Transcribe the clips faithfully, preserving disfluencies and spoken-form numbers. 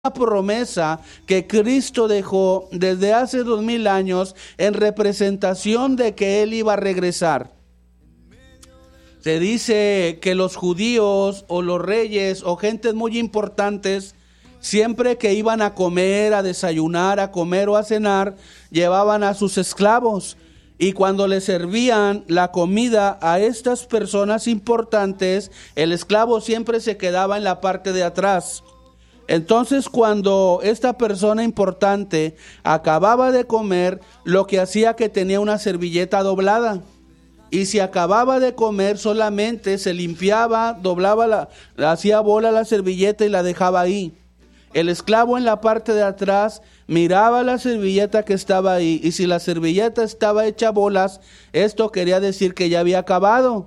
promesa que Cristo dejó desde hace dos mil años en representación de que Él iba a regresar. Se dice que los judíos o los reyes o gentes muy importantes, siempre que iban a comer, a desayunar, a comer o a cenar, llevaban a sus esclavos. Y cuando le servían la comida a estas personas importantes, el esclavo siempre se quedaba en la parte de atrás. Entonces, cuando esta persona importante acababa de comer, lo que hacía que tenía una servilleta doblada. Y si acababa de comer, solamente se limpiaba, doblaba, la, hacía bola la servilleta y la dejaba ahí. El esclavo en la parte de atrás miraba la servilleta que estaba ahí, y si la servilleta estaba hecha bolas, esto quería decir que ya había acabado.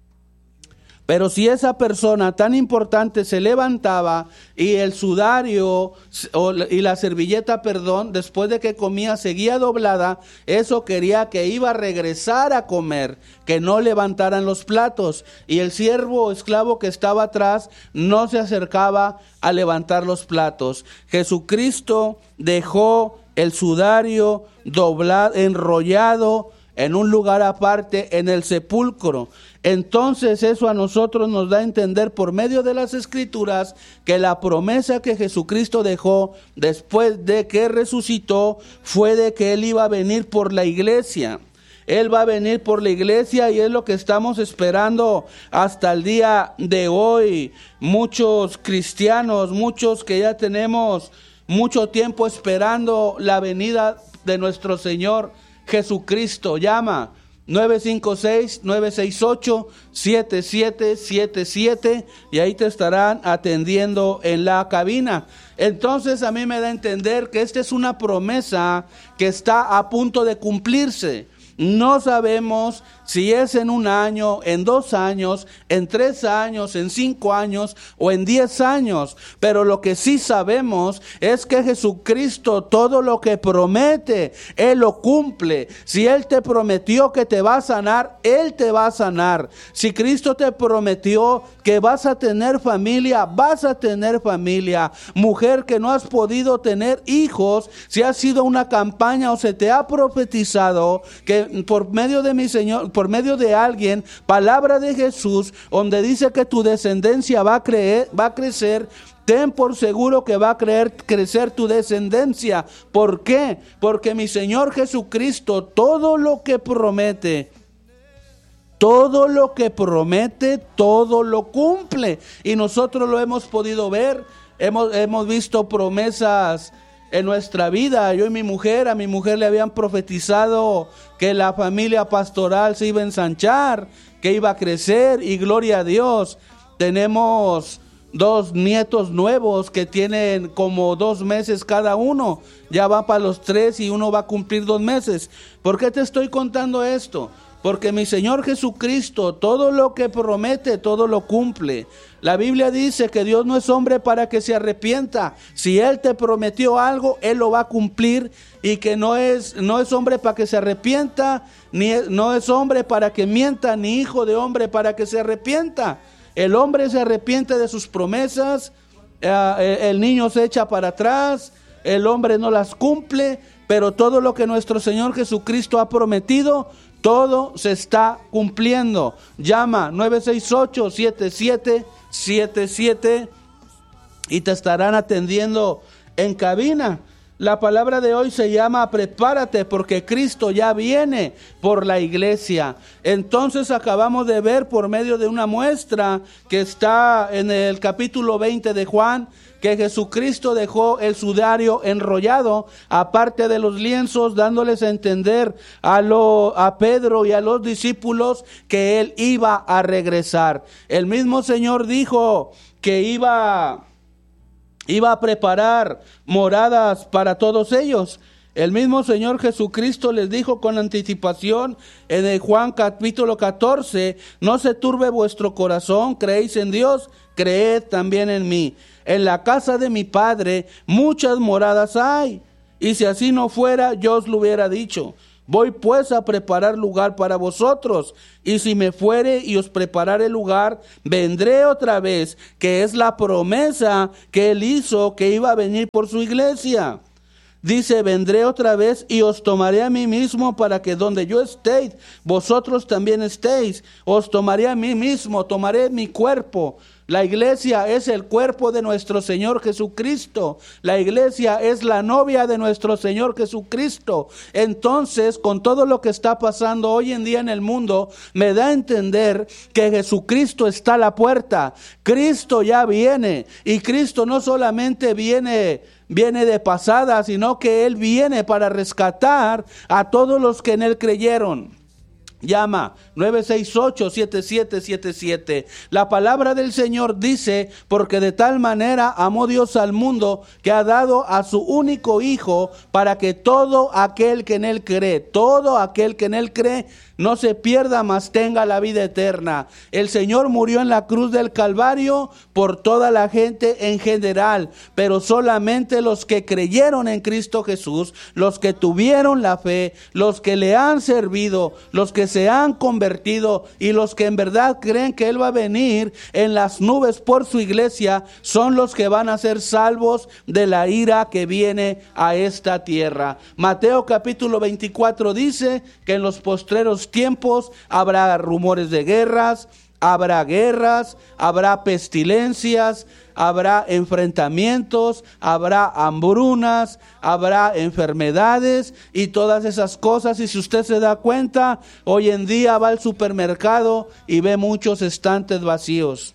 Pero si esa persona tan importante se levantaba y el sudario y la servilleta, perdón, después de que comía seguía doblada, eso quería que iba a regresar a comer, que no levantaran los platos. Y el siervo o esclavo que estaba atrás no se acercaba a levantar los platos. Jesucristo dejó el sudario doblado, enrollado en un lugar aparte en el sepulcro. Entonces eso a nosotros nos da a entender por medio de las Escrituras que la promesa que Jesucristo dejó después de que resucitó fue de que Él iba a venir por la iglesia. Él va a venir por la iglesia y es lo que estamos esperando hasta el día de hoy. Muchos cristianos, muchos que ya tenemos mucho tiempo esperando la venida de nuestro Señor Jesucristo. Llama nueve cinco seis, nueve seis ocho, siete siete siete siete y ahí te estarán atendiendo en la cabina. Entonces a mí me da a entender que esta es una promesa que está a punto de cumplirse. No sabemos si es en un año, en dos años, en tres años, en cinco años o en diez años. Pero lo que sí sabemos es que Jesucristo todo lo que promete, Él lo cumple. Si Él te prometió que te va a sanar, Él te va a sanar. Si Cristo te prometió que vas a tener familia, vas a tener familia. Mujer que no has podido tener hijos, si ha sido una campaña o se te ha profetizado que por medio de mi Señor, por medio de alguien, palabra de Jesús, donde dice que tu descendencia va a creer, va a crecer, ten por seguro que va a creer, crecer tu descendencia. ¿Por qué? Porque mi Señor Jesucristo, todo lo que promete, todo lo que promete, todo lo cumple. Y nosotros lo hemos podido ver, hemos, hemos visto promesas en nuestra vida. Yo y mi mujer, a mi mujer le habían profetizado que la familia pastoral se iba a ensanchar, que iba a crecer, y gloria a Dios, tenemos dos nietos nuevos que tienen como dos meses cada uno, ya va para los tres y uno va a cumplir dos meses. ¿Por qué te estoy contando esto? Porque mi Señor Jesucristo, todo lo que promete, todo lo cumple. La Biblia dice que Dios no es hombre para que se arrepienta. Si Él te prometió algo, Él lo va a cumplir, y que no es, no es hombre para que se arrepienta, ni es, no es hombre para que mienta, ni hijo de hombre para que se arrepienta. El hombre se arrepiente de sus promesas, eh, el niño se echa para atrás, el hombre no las cumple, pero todo lo que nuestro Señor Jesucristo ha prometido, todo se está cumpliendo. Llama nueve seis ocho, siete siete siete siete y te estarán atendiendo en cabina. La palabra de hoy se llama prepárate, porque Cristo ya viene por la iglesia. Entonces acabamos de ver por medio de una muestra que está en el capítulo veinte de Juan, que Jesucristo dejó el sudario enrollado, aparte de los lienzos, dándoles a entender a, lo, a Pedro y a los discípulos que Él iba a regresar. El mismo Señor dijo que iba, iba a preparar moradas para todos ellos. El mismo Señor Jesucristo les dijo con anticipación en el Juan capítulo catorce, no se turbe vuestro corazón, creéis en Dios, creed también en mí. En la casa de mi Padre muchas moradas hay, y si así no fuera, yo os lo hubiera dicho. Voy pues a preparar lugar para vosotros, y si me fuere y os preparare lugar, vendré otra vez, que es la promesa que él hizo que iba a venir por su iglesia. Dice, vendré otra vez y os tomaré a mí mismo para que donde yo estéis, vosotros también estéis. Os tomaré a mí mismo, tomaré mi cuerpo. La iglesia es el cuerpo de nuestro Señor Jesucristo. La iglesia es la novia de nuestro Señor Jesucristo. Entonces, con todo lo que está pasando hoy en día en el mundo, me da a entender que Jesucristo está a la puerta. Cristo ya viene. Y Cristo no solamente viene, viene de pasada, sino que Él viene para rescatar a todos los que en Él creyeron. Llama nueve seis ocho, siete siete siete siete. La palabra del Señor dice, porque de tal manera amó Dios al mundo que ha dado a su único Hijo para que todo aquel que en Él cree, todo aquel que en Él cree, no se pierda, mas tenga la vida eterna. El Señor murió en la cruz del Calvario por toda la gente en general, pero solamente los que creyeron en Cristo Jesús, los que tuvieron la fe, los que le han servido, los que se han convertido y los que en verdad creen que Él va a venir en las nubes por su iglesia, son los que van a ser salvos de la ira que viene a esta tierra. Mateo capítulo veinticuatro dice que en los postreros tiempos habrá rumores de guerras, habrá guerras, habrá pestilencias, habrá enfrentamientos, habrá hambrunas, habrá enfermedades y todas esas cosas. Y si usted se da cuenta, hoy en día va al supermercado y ve muchos estantes vacíos.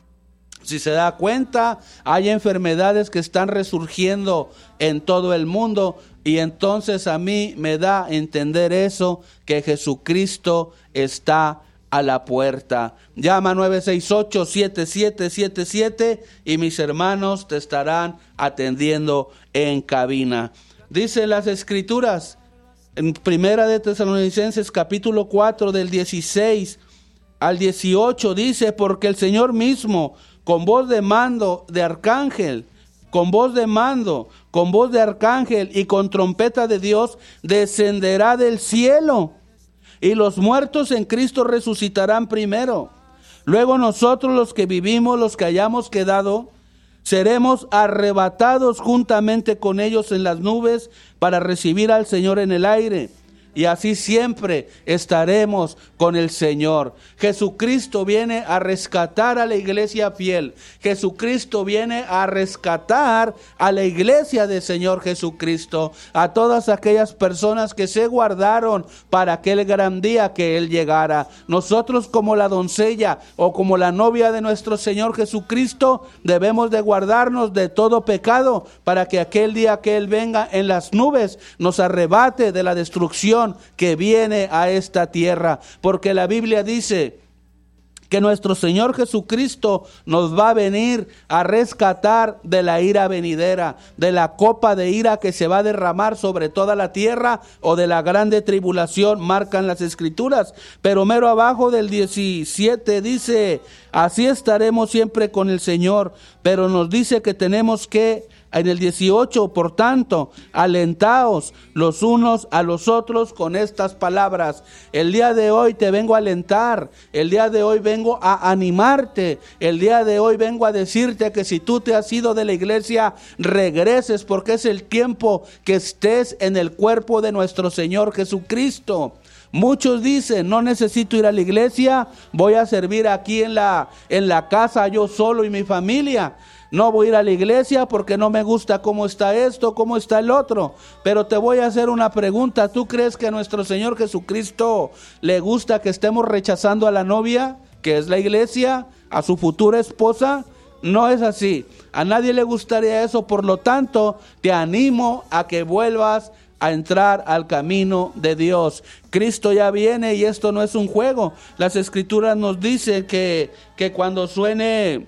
Si se da cuenta, hay enfermedades que están resurgiendo en todo el mundo. Y entonces a mí me da a entender eso, que Jesucristo está a la puerta. Llama nueve seis ocho, siete siete siete siete y mis hermanos te estarán atendiendo en cabina. Dice las Escrituras en Primera de Tesalonicenses capítulo cuatro del dieciséis al dieciocho, dice, porque el Señor mismo con voz de mando de arcángel, con voz de mando, con voz de arcángel y con trompeta de Dios, descenderá del cielo, y los muertos en Cristo resucitarán primero. Luego nosotros los que vivimos, los que hayamos quedado, seremos arrebatados juntamente con ellos en las nubes para recibir al Señor en el aire. Y así siempre estaremos con el Señor. Jesucristo viene a rescatar a la iglesia fiel. Jesucristo viene a rescatar a la iglesia del Señor Jesucristo. A todas aquellas personas que se guardaron para aquel gran día que Él llegara. Nosotros como la doncella o como la novia de nuestro Señor Jesucristo debemos de guardarnos de todo pecado para que aquel día que Él venga en las nubes nos arrebate de la destrucción que viene a esta tierra, porque la Biblia dice que nuestro Señor Jesucristo nos va a venir a rescatar de la ira venidera, de la copa de ira que se va a derramar sobre toda la tierra, o de la grande tribulación, marcan las Escrituras. Pero mero abajo del diecisiete dice, así estaremos siempre con el Señor, pero nos dice que tenemos que, en el dieciocho, por tanto, alentaos los unos a los otros con estas palabras. El día de hoy te vengo a alentar, el día de hoy vengo a animarte, el día de hoy vengo a decirte que si tú te has ido de la iglesia, regreses, porque es el tiempo que estés en el cuerpo de nuestro Señor Jesucristo. Muchos dicen, no necesito ir a la iglesia, voy a servir aquí en la, en la casa yo solo y mi familia. No voy a ir a la iglesia porque no me gusta cómo está esto, cómo está el otro. Pero te voy a hacer una pregunta. ¿Tú crees que a nuestro Señor Jesucristo le gusta que estemos rechazando a la novia, que es la iglesia, a su futura esposa? No es así. A nadie le gustaría eso. Por lo tanto, te animo a que vuelvas a entrar al camino de Dios. Cristo ya viene y esto no es un juego. Las Escrituras nos dicen que, que cuando suene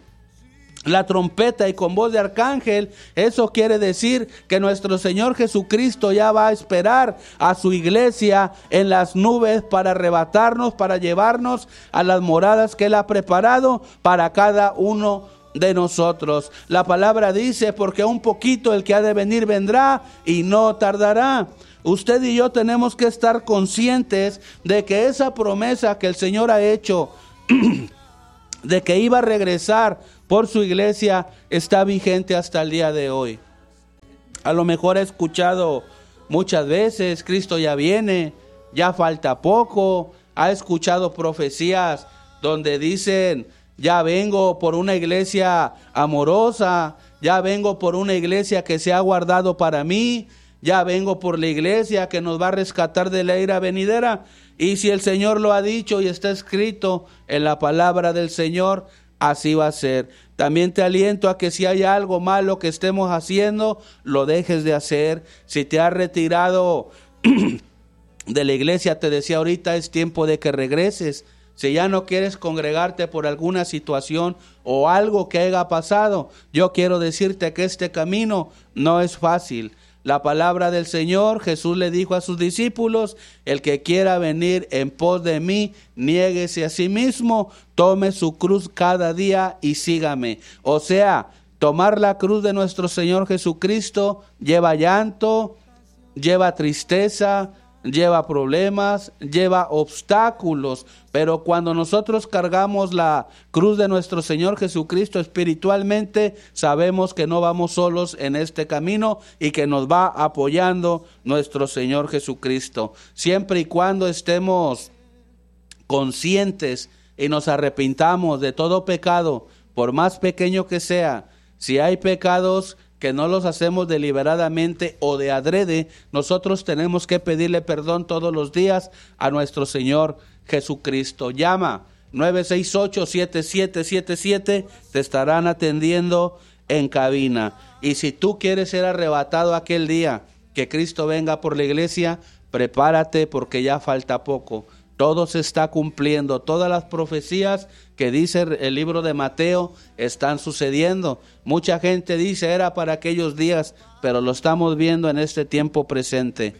la trompeta y con voz de arcángel, eso quiere decir que nuestro Señor Jesucristo ya va a esperar a su iglesia en las nubes para arrebatarnos, para llevarnos a las moradas que Él ha preparado para cada uno de nosotros. La palabra dice, porque un poquito el que ha de venir vendrá y no tardará. Usted y yo tenemos que estar conscientes de que esa promesa que el Señor ha hecho de que iba a regresar por su iglesia está vigente hasta el día de hoy. A lo mejor he escuchado muchas veces, Cristo ya viene, ya falta poco. Ha escuchado profecías donde dicen, ya vengo por una iglesia amorosa, ya vengo por una iglesia que se ha guardado para mí, ya vengo por la iglesia que nos va a rescatar de la ira venidera. Y si el Señor lo ha dicho y está escrito en la palabra del Señor, así va a ser. También te aliento a que si hay algo malo que estemos haciendo, lo dejes de hacer. Si te has retirado de la iglesia, te decía ahorita, es tiempo de que regreses. Si ya no quieres congregarte por alguna situación o algo que haya pasado, yo quiero decirte que este camino no es fácil. La palabra del Señor, Jesús le dijo a sus discípulos, el que quiera venir en pos de mí, niéguese a sí mismo, tome su cruz cada día y sígame. O sea, tomar la cruz de nuestro Señor Jesucristo lleva llanto, lleva tristeza, lleva problemas, lleva obstáculos, pero cuando nosotros cargamos la cruz de nuestro Señor Jesucristo espiritualmente, sabemos que no vamos solos en este camino y que nos va apoyando nuestro Señor Jesucristo. Siempre y cuando estemos conscientes y nos arrepintamos de todo pecado, por más pequeño que sea, si hay pecados que no los hacemos deliberadamente o de adrede, nosotros tenemos que pedirle perdón todos los días a nuestro Señor Jesucristo. Llama nueve seis ocho, siete siete siete siete, te estarán atendiendo en cabina. Y si tú quieres ser arrebatado aquel día que Cristo venga por la iglesia, prepárate porque ya falta poco. Todo se está cumpliendo, todas las profecías que dice el libro de Mateo están sucediendo. Mucha gente dice era para aquellos días, pero lo estamos viendo en este tiempo presente.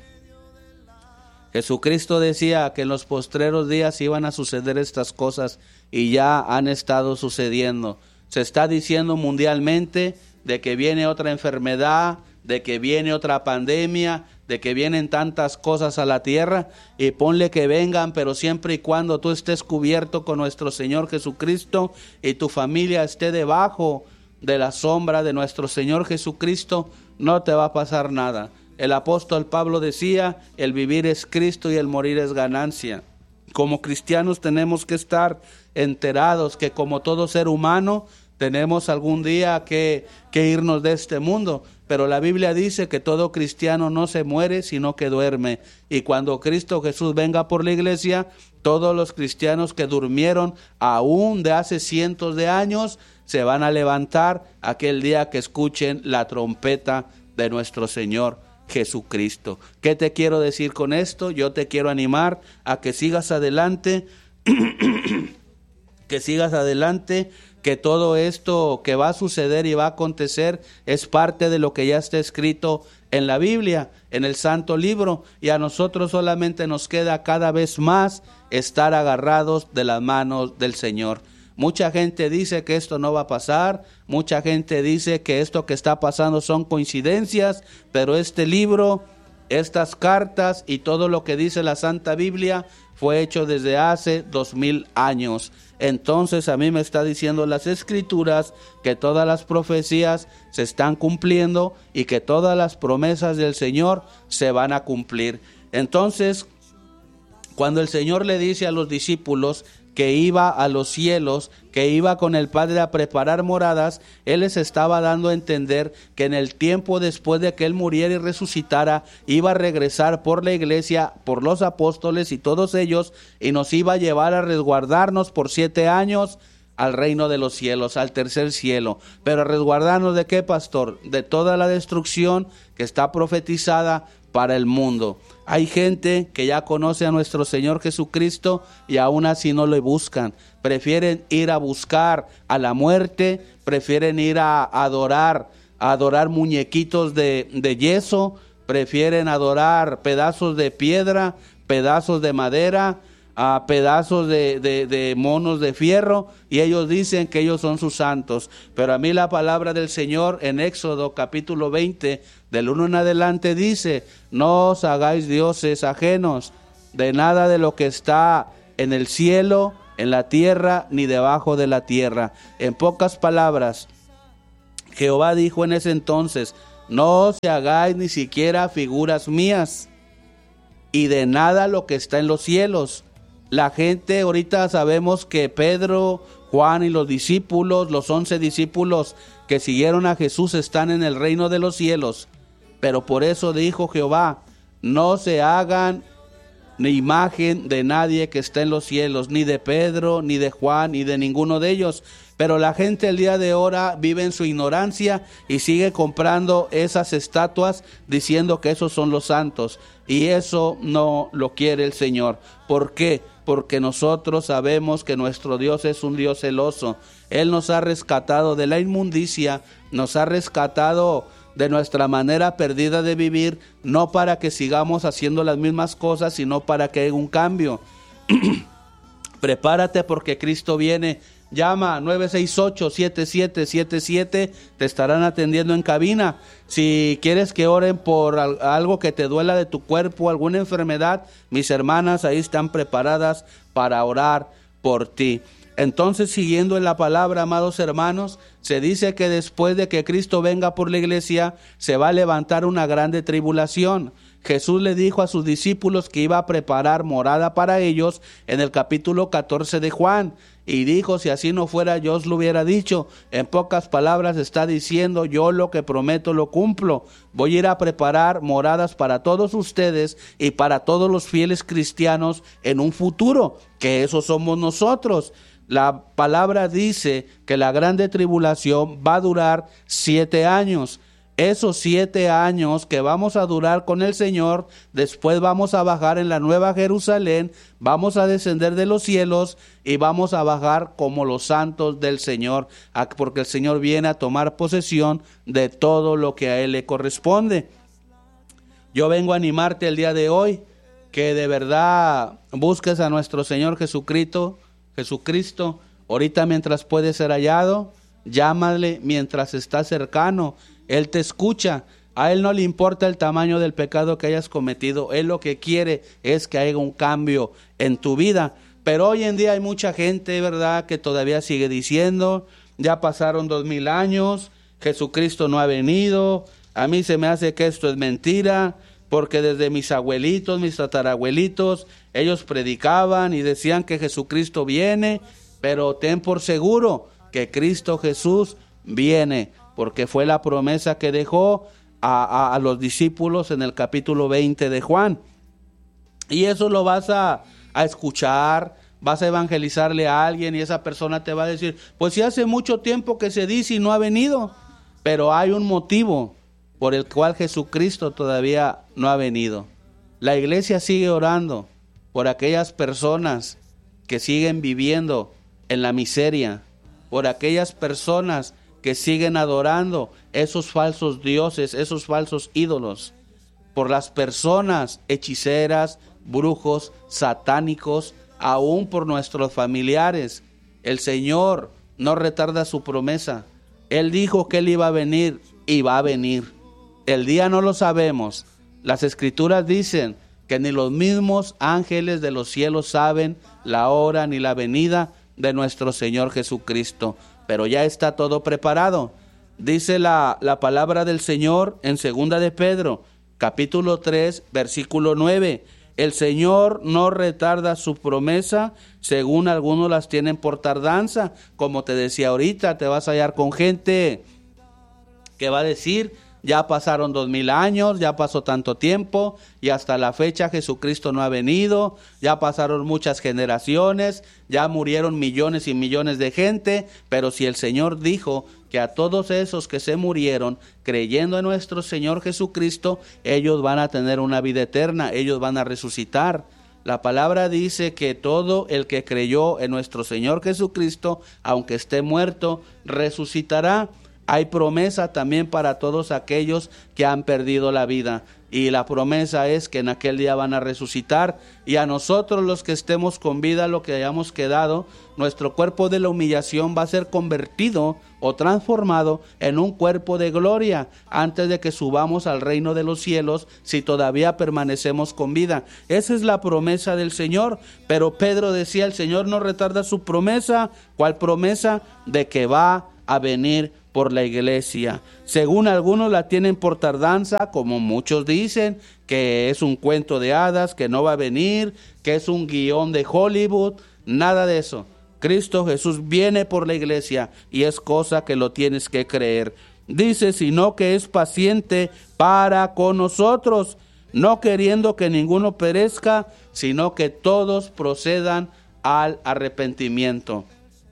Jesucristo decía que en los postreros días iban a suceder estas cosas y ya han estado sucediendo. Se está diciendo mundialmente de que viene otra enfermedad, de que viene otra pandemia, de que vienen tantas cosas a la tierra, y ponle que vengan, pero siempre y cuando tú estés cubierto con nuestro Señor Jesucristo y tu familia esté debajo de la sombra de nuestro Señor Jesucristo, no te va a pasar nada. El apóstol Pablo decía, el vivir es Cristo y el morir es ganancia. Como cristianos tenemos que estar enterados que como todo ser humano, tenemos algún día que, que irnos de este mundo, pero la Biblia dice que todo cristiano no se muere, sino que duerme. Y cuando Cristo Jesús venga por la iglesia, todos los cristianos que durmieron aún de hace cientos de años, se van a levantar aquel día que escuchen la trompeta de nuestro Señor Jesucristo. ¿Qué te quiero decir con esto? Yo te quiero animar a que sigas adelante, que sigas adelante, que todo esto que va a suceder y va a acontecer es parte de lo que ya está escrito en la Biblia, en el Santo Libro, y a nosotros solamente nos queda cada vez más estar agarrados de las manos del Señor. Mucha gente dice que esto no va a pasar, mucha gente dice que esto que está pasando son coincidencias, pero este libro, estas cartas y todo lo que dice la Santa Biblia fue hecho desde hace dos mil años. Entonces a mí me está diciendo las Escrituras que todas las profecías se están cumpliendo y que todas las promesas del Señor se van a cumplir. Entonces, cuando el Señor le dice a los discípulos que iba a los cielos, que iba con el Padre a preparar moradas, Él les estaba dando a entender que en el tiempo después de que Él muriera y resucitara, iba a regresar por la iglesia, por los apóstoles y todos ellos, y nos iba a llevar a resguardarnos por siete años al reino de los cielos, al tercer cielo. Pero a resguardarnos ¿de qué, pastor? De toda la destrucción que está profetizada para el mundo. Hay gente que ya conoce a nuestro Señor Jesucristo y aún así no le buscan. Prefieren ir a buscar a la muerte, prefieren ir a adorar, a adorar muñequitos de, de yeso, prefieren adorar pedazos de piedra, pedazos de madera, a pedazos de, de, de monos de fierro, y ellos dicen que ellos son sus santos. Pero a mí la palabra del Señor en Éxodo capítulo veinte, del uno en adelante dice: no os hagáis dioses ajenos de nada de lo que está en el cielo, en la tierra, ni debajo de la tierra. En pocas palabras, Jehová dijo en ese entonces: no os hagáis ni siquiera figuras mías, y de nada lo que está en los cielos. La gente, ahorita sabemos que Pedro, Juan y los discípulos, los once discípulos que siguieron a Jesús, están en el reino de los cielos. Pero por eso dijo Jehová: no se hagan ni imagen de nadie que está en los cielos, ni de Pedro, ni de Juan, ni de ninguno de ellos. Pero la gente el día de ahora vive en su ignorancia y sigue comprando esas estatuas diciendo que esos son los santos. Y eso no lo quiere el Señor. ¿Por qué? Porque nosotros sabemos que nuestro Dios es un Dios celoso. Él nos ha rescatado de la inmundicia, nos ha rescatado de nuestra manera perdida de vivir, no para que sigamos haciendo las mismas cosas, sino para que haya un cambio. Prepárate porque Cristo viene. Llama nueve seis ocho, siete siete siete siete, te estarán atendiendo en cabina. Si quieres que oren por algo que te duela de tu cuerpo, alguna enfermedad, mis hermanas ahí están preparadas para orar por ti. Entonces, siguiendo en la palabra, amados hermanos, se dice que después de que Cristo venga por la iglesia, se va a levantar una grande tribulación. Jesús le dijo a sus discípulos que iba a preparar morada para ellos en el capítulo catorce de Juan. Y dijo: si así no fuera, yo os lo hubiera dicho. En pocas palabras está diciendo: yo lo que prometo lo cumplo. Voy a ir a preparar moradas para todos ustedes y para todos los fieles cristianos en un futuro, que eso somos nosotros. La palabra dice que la grande tribulación va a durar siete años. Esos siete años que vamos a durar con el Señor, después vamos a bajar en la Nueva Jerusalén, vamos a descender de los cielos y vamos a bajar como los santos del Señor, porque el Señor viene a tomar posesión de todo lo que a Él le corresponde. Yo vengo a animarte el día de hoy, que de verdad busques a nuestro Señor Jesucristo, Jesucristo, ahorita mientras puede ser hallado, llámale mientras está cercano. Él te escucha. A Él no le importa el tamaño del pecado que hayas cometido. Él lo que quiere es que haya un cambio en tu vida. Pero hoy en día hay mucha gente, ¿verdad?, que todavía sigue diciendo: ya pasaron dos mil años, Jesucristo no ha venido, a mí se me hace que esto es mentira, porque desde mis abuelitos, mis tatarabuelitos, ellos predicaban y decían que Jesucristo viene, pero ten por seguro que Cristo Jesús viene, porque fue la promesa que dejó a, a, a los discípulos en el capítulo veinte de Juan. Y eso lo vas a, a escuchar, vas a evangelizarle a alguien y esa persona te va a decir: pues si hace mucho tiempo que se dice y no ha venido. Pero hay un motivo por el cual Jesucristo todavía no ha venido. La iglesia sigue orando por aquellas personas que siguen viviendo en la miseria, por aquellas personas que siguen adorando esos falsos dioses, esos falsos ídolos, por las personas hechiceras, brujos, satánicos, aún por nuestros familiares. El Señor no retarda su promesa. Él dijo que Él iba a venir y va a venir. El día no lo sabemos. Las Escrituras dicen que ni los mismos ángeles de los cielos saben la hora ni la venida de nuestro Señor Jesucristo. Pero ya está todo preparado. Dice la, la palabra del Señor en segunda de Pedro, capítulo tres, versículo nueve. El Señor no retarda su promesa, según algunos las tienen por tardanza. Como te decía ahorita, te vas a hallar con gente que va a decir: ya pasaron dos mil años, ya pasó tanto tiempo y hasta la fecha Jesucristo no ha venido, ya pasaron muchas generaciones, ya murieron millones y millones de gente, pero si el Señor dijo que a todos esos que se murieron creyendo en nuestro Señor Jesucristo, ellos van a tener una vida eterna, ellos van a resucitar. La palabra dice que todo el que creyó en nuestro Señor Jesucristo, aunque esté muerto, resucitará. hay promesa también para todos aquellos que han perdido la vida. Y la promesa es que en aquel día van a resucitar, y a nosotros los que estemos con vida, lo que hayamos quedado, nuestro cuerpo de la humillación va a ser convertido o transformado en un cuerpo de gloria antes de que subamos al reino de los cielos, si todavía permanecemos con vida. Esa es la promesa del Señor. Pero Pedro decía, el Señor no retarda su promesa. ¿Cuál promesa? De que va a venir por la iglesia. Según algunos la tienen por tardanza, como muchos dicen, que es un cuento de hadas, que no va a venir, que es un guión de Hollywood. Nada de eso. Cristo Jesús viene por la iglesia, y es cosa que lo tienes que creer. Dice, sino que es paciente para con nosotros, no queriendo que ninguno perezca, sino que todos procedan al arrepentimiento.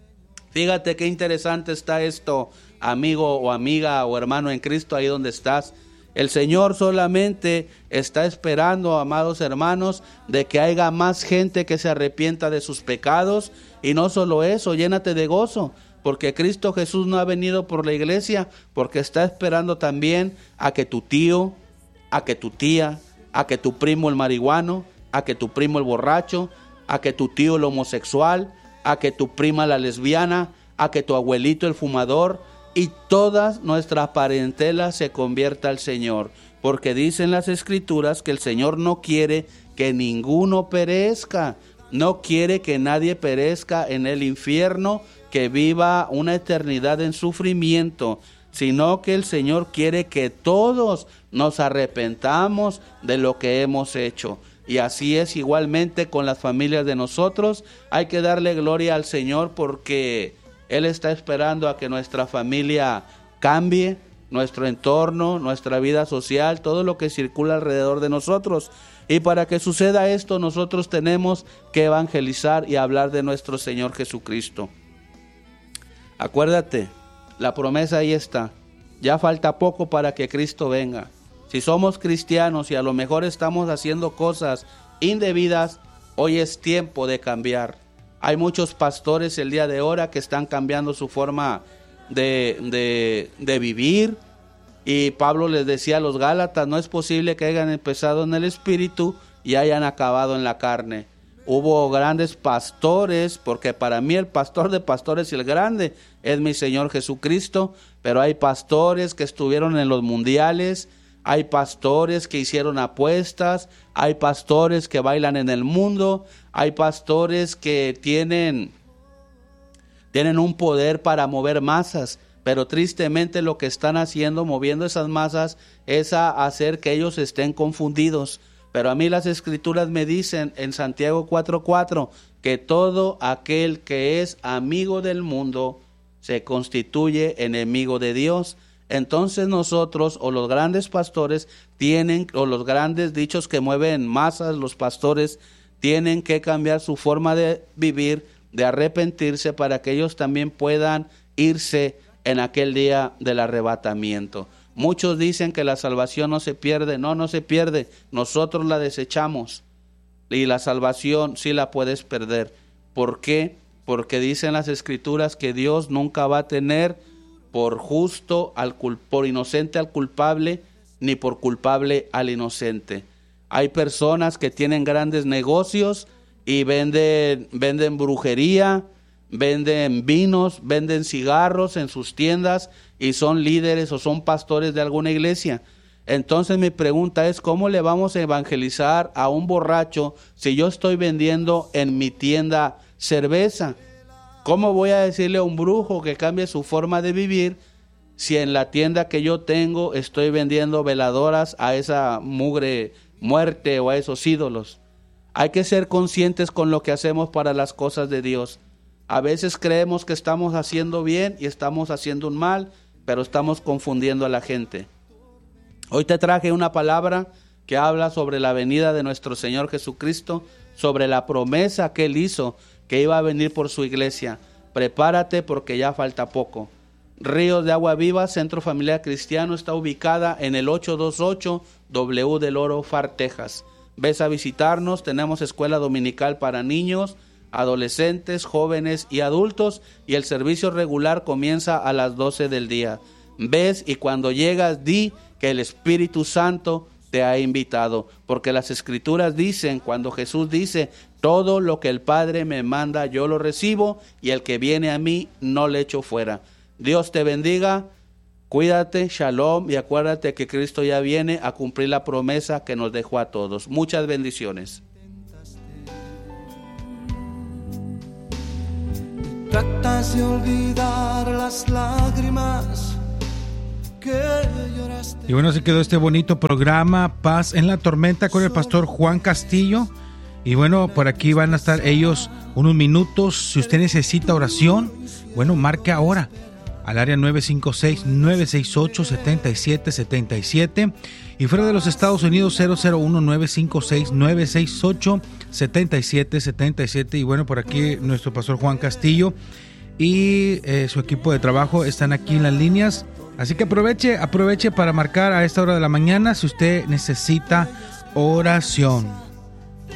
Fíjate qué interesante está esto, amigo o amiga o hermano en Cristo, ahí donde estás. El Señor solamente está esperando, amados hermanos, de que haya más gente que se arrepienta de sus pecados. Y no solo eso, llénate de gozo, porque Cristo Jesús no ha venido por la iglesia, porque está esperando también a que tu tío, a que tu tía, a que tu primo el marihuano, a que tu primo el borracho, a que tu tío el homosexual, a que tu prima la lesbiana, a que tu abuelito el fumador, y toda nuestra parentela se convierta al Señor, porque dicen las Escrituras que el Señor no quiere que ninguno perezca, no quiere que nadie perezca en el infierno, que viva una eternidad en sufrimiento, sino que el Señor quiere que todos nos arrepentamos de lo que hemos hecho. Y así es igualmente con las familias de nosotros. Hay que darle gloria al Señor, porque Él está esperando a que nuestra familia cambie, nuestro entorno, nuestra vida social, todo lo que circula alrededor de nosotros. Y para que suceda esto, nosotros tenemos que evangelizar y hablar de nuestro Señor Jesucristo. Acuérdate, la promesa ahí está. Ya falta poco para que Cristo venga. Si somos cristianos y a lo mejor estamos haciendo cosas indebidas, hoy es tiempo de cambiar. Hay muchos pastores el día de ahora que están cambiando su forma de, de, de vivir. Y Pablo les decía a los Gálatas, no es posible que hayan empezado en el espíritu y hayan acabado en la carne. Hubo grandes pastores, porque para mí el pastor de pastores y el grande es mi Señor Jesucristo, pero hay pastores que estuvieron en los mundiales, hay pastores que hicieron apuestas, hay pastores que bailan en el mundo, hay pastores que tienen, tienen un poder para mover masas, pero tristemente lo que están haciendo, moviendo esas masas, es a hacer que ellos estén confundidos. Pero a mí las Escrituras me dicen en Santiago cuatro cuatro que todo aquel que es amigo del mundo se constituye enemigo de Dios. Entonces nosotros, o los grandes pastores tienen, o los grandes dichos que mueven masas, los pastores tienen que cambiar su forma de vivir, de arrepentirse, para que ellos también puedan irse en aquel día del arrebatamiento. Muchos dicen que la salvación no se pierde. No, no se pierde. Nosotros la desechamos. Y la salvación sí la puedes perder. ¿Por qué? Porque dicen las Escrituras que Dios nunca va a tener por justo, al cul- por inocente al culpable, ni por culpable al inocente. Hay personas que tienen grandes negocios y venden, venden brujería, venden vinos, venden cigarros en sus tiendas y son líderes o son pastores de alguna iglesia. Entonces mi pregunta es, ¿cómo le vamos a evangelizar a un borracho si yo estoy vendiendo en mi tienda cerveza? ¿Cómo voy a decirle a un brujo que cambie su forma de vivir si en la tienda que yo tengo estoy vendiendo veladoras a esa mugre muerte o a esos ídolos? Hay que ser conscientes con lo que hacemos para las cosas de Dios. A veces creemos que estamos haciendo bien y estamos haciendo un mal, pero estamos confundiendo a la gente. Hoy te traje una palabra que habla sobre la venida de nuestro Señor Jesucristo, sobre la promesa que Él hizo, que iba a venir por su iglesia. Prepárate porque ya falta poco. Ríos de Agua Viva, Centro Familiar Cristiano, está ubicada en el ochocientos veintiocho W del Oro, Far, Texas. Ves a visitarnos, tenemos escuela dominical para niños, adolescentes, jóvenes y adultos, y el servicio regular comienza a las doce del día. ves y cuando llegas di que el Espíritu Santo te ha invitado, porque las Escrituras dicen, cuando Jesús dice, todo lo que el Padre me manda yo lo recibo y el que viene a mí no le echo fuera. Dios te bendiga, cuídate, shalom, y acuérdate que Cristo ya viene a cumplir la promesa que nos dejó a todos. Muchas bendiciones. Tratas de olvidar las lágrimas que lloraste. Y bueno, se quedó este bonito programa, Paz en la Tormenta, con el pastor Juan Castillo. Y bueno, por aquí van a estar ellos unos minutos. Si usted necesita oración, bueno, marque ahora al área nueve cinco seis, nueve seis ocho, siete siete siete siete. Y fuera de los Estados Unidos, cero cero uno, nueve cinco seis, nueve seis ocho, siete siete siete siete. Y bueno, por aquí nuestro pastor Juan Castillo y eh, su equipo de trabajo están aquí en las líneas. Así que aproveche, aproveche para marcar a esta hora de la mañana si usted necesita oración.